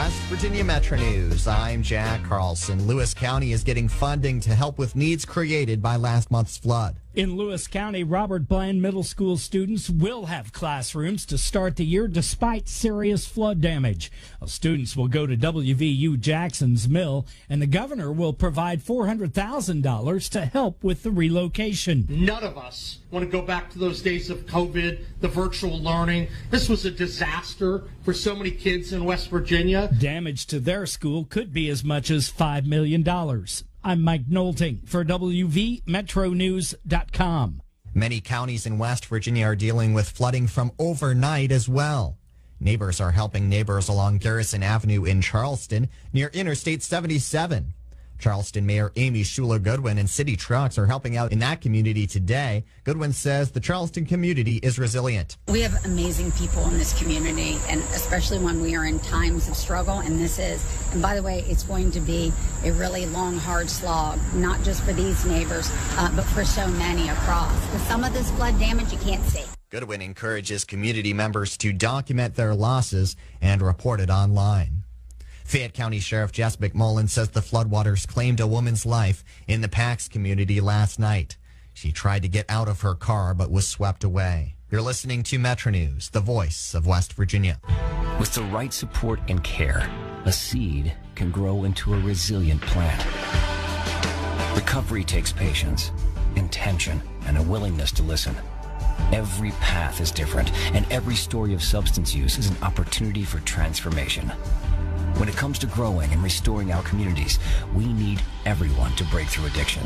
West Virginia Metro News. I'm Jack Carlson. Lewis County is getting funding to help with needs created by last month's flood. In Lewis County, Robert Bland Middle School students will have classrooms to start the year despite serious flood damage. Students will go to WVU Jackson's Mill, and the governor will provide $400,000 to help with the relocation. None of us want to go back to those days of COVID, the virtual learning. This was a disaster for so many kids in West Virginia. Damage to their school could be as much as $5 million. I'm Mike Nolting for WVMetroNews.com. Many counties in West Virginia are dealing with flooding from overnight as well. Neighbors are helping neighbors along Garrison Avenue in Charleston near Interstate 77. Charleston Mayor Amy Schuler Goodwin and city trucks are helping out in that community today. Goodwin says the Charleston community is resilient. We have amazing people in this community, and especially when we are in times of struggle, and this is. And by the way, it's going to be a really long, hard slog, not just for these neighbors, but for so many across. Because some of this flood damage you can't see. Goodwin encourages community members to document their losses and report it online. Fayette County Sheriff Jess McMullen says the floodwaters claimed a woman's life in the Pax community last night. She tried to get out of her car but was swept away. You're listening to Metro News, the voice of West Virginia. With the right support and care, a seed can grow into a resilient plant. Recovery takes patience, intention, and a willingness to listen. Every path is different, and every story of substance use is an opportunity for transformation. When it comes to growing and restoring our communities, we need everyone to break through addiction.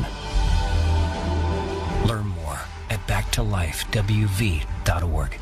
Learn more at backtolifewv.org.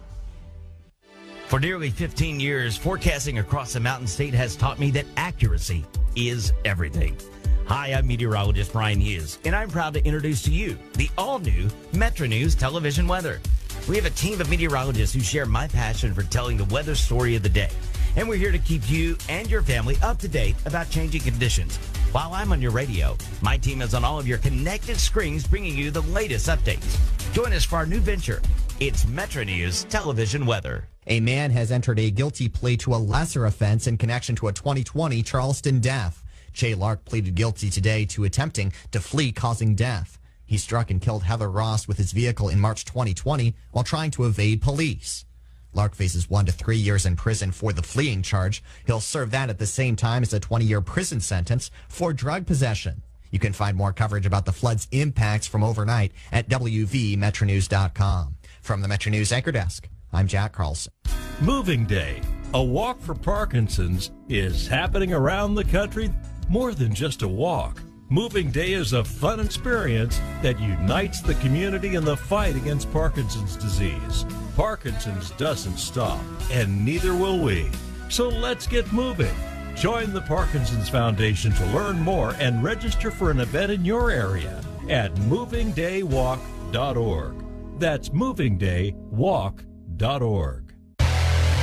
For nearly 15 years, forecasting across the Mountain State has taught me that accuracy is everything. Hi, I'm meteorologist Brian Hughes, and I'm proud to introduce to you the all-new Metro News television weather. We have a team of meteorologists who share my passion for telling the weather story of the day. And we're here to keep you and your family up to date about changing conditions. While I'm on your radio, my team is on all of your connected screens bringing you the latest updates. Join us for our new venture. It's Metro News Television Weather. A man has entered a guilty plea to a lesser offense in connection to a 2020 Charleston death. Jay Lark pleaded guilty today to attempting to flee causing death. He struck and killed Heather Ross with his vehicle in March 2020 while trying to evade police. Lark faces 1 to 3 years in prison for the fleeing charge. He'll serve that at the same time as a 20-year prison sentence for drug possession. You can find more coverage about the flood's impacts from overnight at WVMetroNews.com. From the Metro News Anchor Desk, I'm Jack Carlson. Moving Day, a walk for Parkinson's, is happening around the country. More than just a walk. Moving Day is a fun experience that unites the community in the fight against Parkinson's disease. Parkinson's doesn't stop, and neither will we. So let's get moving. Join the Parkinson's Foundation to learn more and register for an event in your area at movingdaywalk.org. That's movingdaywalk.org.